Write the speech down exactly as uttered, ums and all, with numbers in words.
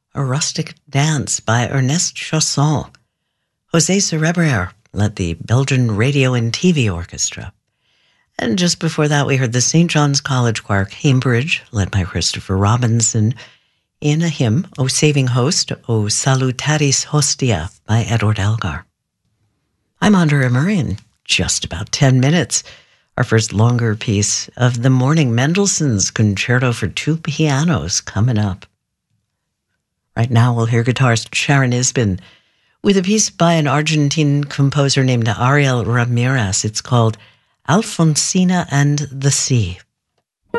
A Rustic Dance by Ernest Chausson. José Cerebrier led the Belgian Radio and T V Orchestra. And just before that, we heard the Saint John's College Choir, Cambridge, led by Christopher Robinson, in a hymn, O Saving Host, O Salutatis Hostia, by Edward Elgar. I'm Andrea Murray in just about ten minutes. Our first longer piece of the morning, Mendelssohn's Concerto for Two Pianos, coming up. Right now, we'll hear guitarist Sharon Isbin with a piece by an Argentine composer named Ariel Ramirez. It's called Alfonsina and the Sea.